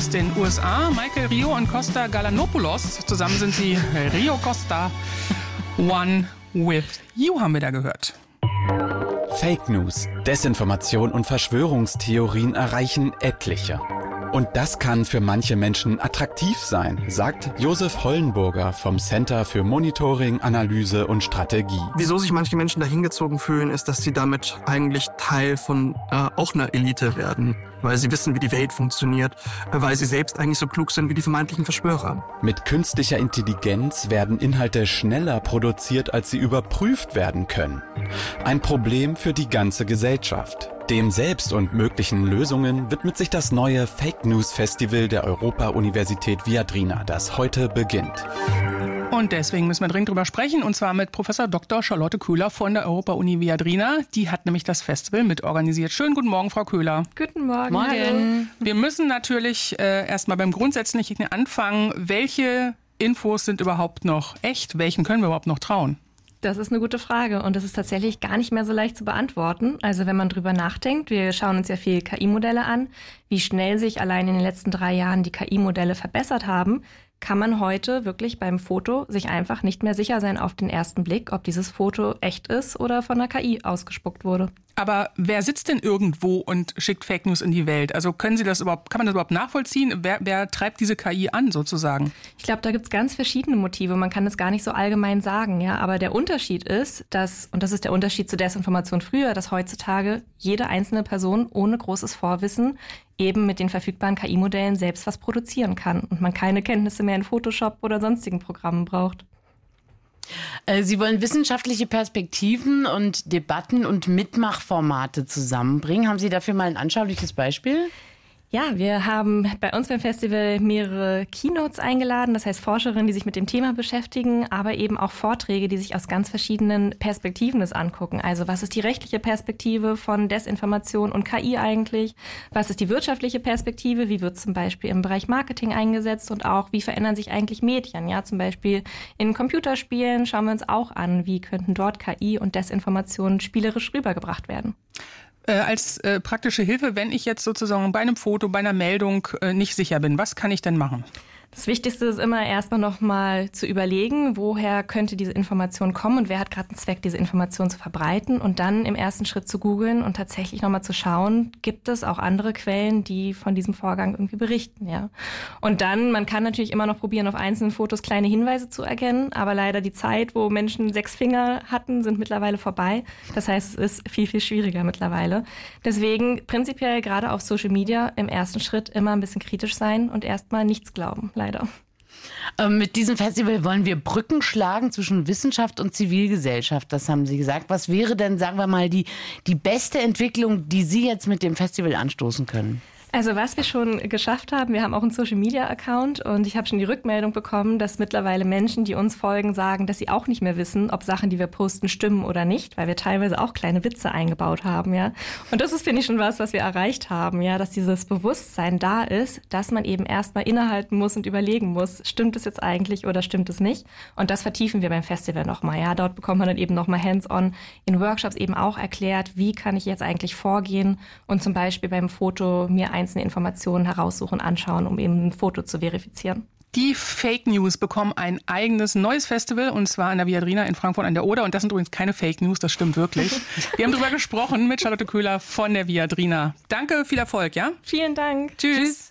aus den USA. Michael Rio und Costa Galanopoulos. Zusammen sind sie Rio Costa. One with You haben wir da gehört. Fake News, Desinformation und Verschwörungstheorien erreichen etliche. Und das kann für manche Menschen attraktiv sein, sagt Josef Hollenburger vom Center für Monitoring, Analyse und Strategie. Wieso sich manche Menschen da hingezogen fühlen, ist, dass sie damit eigentlich Teil von auch einer Elite werden. Weil sie wissen, wie die Welt funktioniert, weil sie selbst eigentlich so klug sind wie die vermeintlichen Verschwörer. Mit künstlicher Intelligenz werden Inhalte schneller produziert, als sie überprüft werden können. Ein Problem für die ganze Gesellschaft. Dem Selbst und möglichen Lösungen widmet sich das neue Fake News Festival der Europa-Universität Viadrina, das heute beginnt. Und deswegen müssen wir dringend drüber sprechen, und zwar mit Professor Dr. Charlotte Köhler von der Europa-Uni Viadrina. Die hat nämlich das Festival mitorganisiert. Schönen guten Morgen, Frau Köhler. Guten Morgen. Morgen. Wir müssen natürlich erstmal beim Grundsätzlichen anfangen. Welche Infos sind überhaupt noch echt? Welchen können wir überhaupt noch trauen? Das ist eine gute Frage und das ist tatsächlich gar nicht mehr so leicht zu beantworten. Also wenn man drüber nachdenkt, wir schauen uns ja viel KI-Modelle an, wie schnell sich allein in den letzten 3 Jahren die KI-Modelle verbessert haben, kann man heute wirklich beim Foto sich einfach nicht mehr sicher sein auf den ersten Blick, ob dieses Foto echt ist oder von der KI ausgespuckt wurde. Aber wer sitzt denn irgendwo und schickt Fake News in die Welt? Also kann man das überhaupt nachvollziehen? Wer treibt diese KI an sozusagen? Ich glaube, da gibt es ganz verschiedene Motive. Man kann das gar nicht so allgemein sagen. Ja? Aber der Unterschied ist, und das ist der Unterschied zu Desinformation früher, dass heutzutage jede einzelne Person ohne großes Vorwissen eben mit den verfügbaren KI-Modellen selbst was produzieren kann und man keine Kenntnisse mehr in Photoshop oder sonstigen Programmen braucht. Sie wollen wissenschaftliche Perspektiven und Debatten und Mitmachformate zusammenbringen. Haben Sie dafür mal ein anschauliches Beispiel? Ja, wir haben bei uns beim Festival mehrere Keynotes eingeladen, das heißt Forscherinnen, die sich mit dem Thema beschäftigen, aber eben auch Vorträge, die sich aus ganz verschiedenen Perspektiven das angucken. Also was ist die rechtliche Perspektive von Desinformation und KI eigentlich? Was ist die wirtschaftliche Perspektive? Wie wird zum Beispiel im Bereich Marketing eingesetzt? Und auch, wie verändern sich eigentlich Medien? Ja, zum Beispiel in Computerspielen schauen wir uns auch an, wie könnten dort KI und Desinformation spielerisch rübergebracht werden. Als praktische Hilfe, wenn ich jetzt sozusagen bei einem Foto, bei einer Meldung nicht sicher bin, was kann ich denn machen? Das Wichtigste ist immer erstmal nochmal zu überlegen, woher könnte diese Information kommen und wer hat gerade einen Zweck, diese Information zu verbreiten und dann im ersten Schritt zu googeln und tatsächlich nochmal zu schauen, gibt es auch andere Quellen, die von diesem Vorgang irgendwie berichten, ja. Und dann, man kann natürlich immer noch probieren, auf einzelnen Fotos kleine Hinweise zu erkennen, aber leider die Zeit, wo Menschen 6 Finger hatten, sind mittlerweile vorbei. Das heißt, es ist viel, viel schwieriger mittlerweile. Deswegen prinzipiell gerade auf Social Media im ersten Schritt immer ein bisschen kritisch sein und erstmal nichts glauben. Leider. Mit diesem Festival wollen wir Brücken schlagen zwischen Wissenschaft und Zivilgesellschaft, das haben Sie gesagt. Was wäre denn, sagen wir mal, die beste Entwicklung, die Sie jetzt mit dem Festival anstoßen können? Also was wir schon geschafft haben, wir haben auch einen Social-Media-Account und ich habe schon die Rückmeldung bekommen, dass mittlerweile Menschen, die uns folgen, sagen, dass sie auch nicht mehr wissen, ob Sachen, die wir posten, stimmen oder nicht, weil wir teilweise auch kleine Witze eingebaut haben, ja. Und das ist, finde ich, schon was wir erreicht haben, ja, dass dieses Bewusstsein da ist, dass man eben erstmal innehalten muss und überlegen muss, stimmt es jetzt eigentlich oder stimmt es nicht? Und das vertiefen wir beim Festival nochmal, ja. Dort bekommt man dann eben nochmal hands-on in Workshops eben auch erklärt, wie kann ich jetzt eigentlich vorgehen und zum Beispiel beim Foto mir einzelne Informationen heraussuchen, anschauen, um eben ein Foto zu verifizieren. Die Fake News bekommen ein eigenes neues Festival und zwar an der Viadrina in Frankfurt an der Oder. Und das sind übrigens keine Fake News, das stimmt wirklich. Wir haben darüber gesprochen mit Charlotte Köhler von der Viadrina. Danke, viel Erfolg, ja? Vielen Dank. Tschüss.